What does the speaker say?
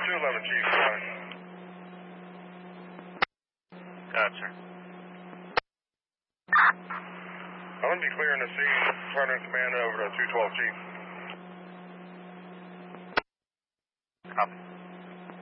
211, Chief. Gotcha. I'm going to be clearing the scene, turning command over to 212, Chief. Copy.